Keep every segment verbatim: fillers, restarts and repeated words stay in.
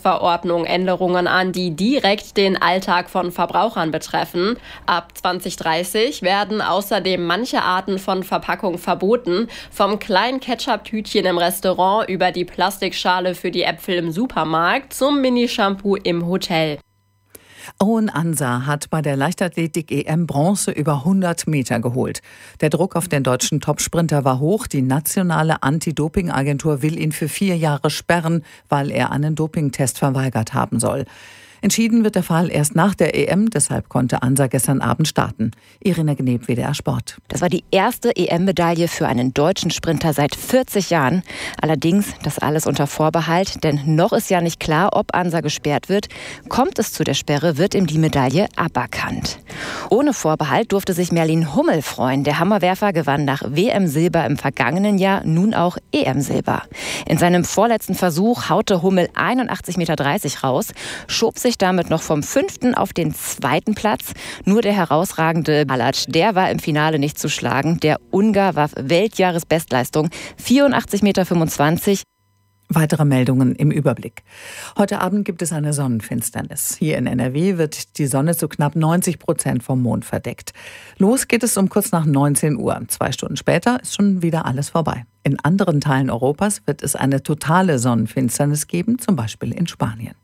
Datenschutzverordnung Änderungen an, die direkt den Alltag von Verbrauchern betreffen. Ab zwanzig dreißig werden außerdem manche Arten von Verpackung verboten, vom kleinen Ketchup-Tütchen im Restaurant über die Plastikschale für die Äpfel im Supermarkt zum Mini-Shampoo im Hotel. Owen Ansa hat bei der Leichtathletik-E M Bronze über hundert Meter geholt. Der Druck auf den deutschen Topsprinter war hoch. Die nationale Anti-Doping-Agentur will ihn für vier Jahre sperren, weil er einen Dopingtest verweigert haben soll. Entschieden wird der Fall erst nach der E M, deshalb konnte Ansa gestern Abend starten. Irina Gneb, W D R Sport. Das war die erste E M-Medaille für einen deutschen Sprinter seit vierzig Jahren. Allerdings das alles unter Vorbehalt, denn noch ist ja nicht klar, ob Ansa gesperrt wird. Kommt es zu der Sperre, wird ihm die Medaille aberkannt. Ohne Vorbehalt durfte sich Merlin Hummel freuen. Der Hammerwerfer gewann nach W M-Silber im vergangenen Jahr nun auch E M-Silber. In seinem vorletzten Versuch haute Hummel einundachtzig Komma dreißig Meter raus, schob sich damit noch vom fünften auf den zweiten Platz. Nur der herausragende Balac, der war im Finale nicht zu schlagen. Der Ungar warf Weltjahresbestleistung vierundachtzig Komma fünfundzwanzig Meter. Weitere Meldungen im Überblick. Heute Abend gibt es eine Sonnenfinsternis. Hier in N R W wird die Sonne zu knapp neunzig Prozent vom Mond verdeckt. Los geht es um kurz nach neunzehn Uhr. Zwei Stunden später ist schon wieder alles vorbei. In anderen Teilen Europas wird es eine totale Sonnenfinsternis geben, zum Beispiel in Spanien.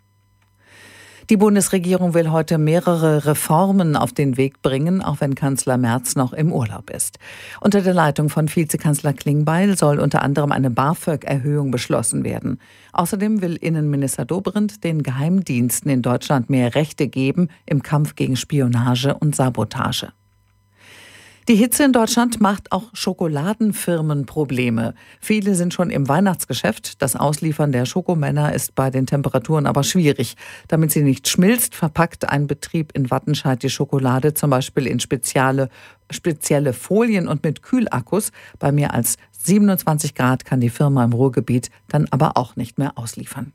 Die Bundesregierung will heute mehrere Reformen auf den Weg bringen, auch wenn Kanzler Merz noch im Urlaub ist. Unter der Leitung von Vizekanzler Klingbeil soll unter anderem eine BAföG-Erhöhung beschlossen werden. Außerdem will Innenminister Dobrindt den Geheimdiensten in Deutschland mehr Rechte geben im Kampf gegen Spionage und Sabotage. Die Hitze in Deutschland macht auch Schokoladenfirmen Probleme. Viele sind schon im Weihnachtsgeschäft. Das Ausliefern der Schokomänner ist bei den Temperaturen aber schwierig. Damit sie nicht schmilzt, verpackt ein Betrieb in Wattenscheid die Schokolade zum Beispiel in spezielle, spezielle Folien und mit Kühlakkus. Bei mehr als siebenundzwanzig Grad kann die Firma im Ruhrgebiet dann aber auch nicht mehr ausliefern.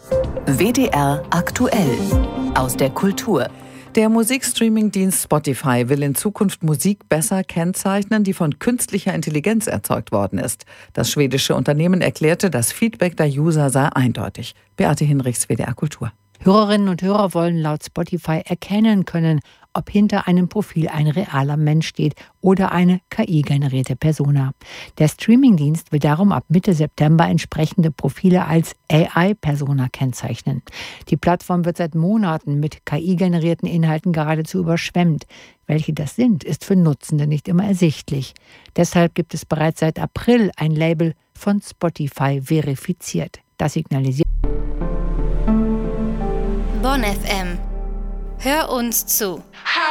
W D R aktuell aus der Kultur. Der Musikstreaming-Dienst Spotify will in Zukunft Musik besser kennzeichnen, die von künstlicher Intelligenz erzeugt worden ist. Das schwedische Unternehmen erklärte, das Feedback der User sei eindeutig. Beate Hinrichs, W D R Kultur. Hörerinnen und Hörer wollen laut Spotify erkennen können, ob hinter einem Profil ein realer Mensch steht oder eine K I-generierte Persona. Der Streamingdienst will darum ab Mitte September entsprechende Profile als A I-Persona kennzeichnen. Die Plattform wird seit Monaten mit K I-generierten Inhalten geradezu überschwemmt. Welche das sind, ist für Nutzende nicht immer ersichtlich. Deshalb gibt es bereits seit April ein Label von Spotify verifiziert. Das signalisiert Bonn F M. Hör uns zu.